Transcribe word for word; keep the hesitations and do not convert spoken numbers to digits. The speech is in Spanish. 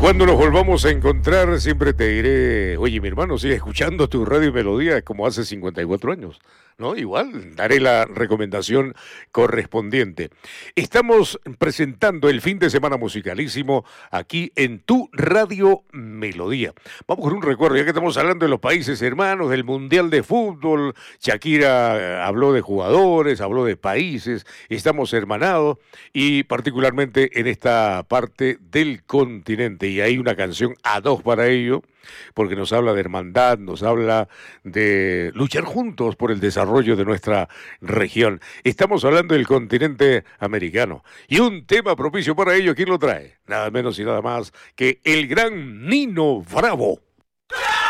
cuando nos volvamos a encontrar, siempre te diré, oye, mi hermano, sigue escuchando tu radio y melodía como hace cincuenta y cuatro años, ¿no? Igual, daré la recomendación correspondiente. Estamos presentando el fin de semana musicalísimo aquí en tu radio melodía. Vamos con un recuerdo, ya que estamos hablando de los países hermanos, del Mundial de Fútbol. Shakira habló de jugadores, habló de países, estamos hermanados y particularmente en esta parte del continente. Y hay una canción ad hoc para ello, porque nos habla de hermandad, nos habla de luchar juntos por el desarrollo de nuestra región. Estamos hablando del continente americano. Y un tema propicio para ello, ¿quién lo trae? Nada menos y nada más que el gran Nino Bravo.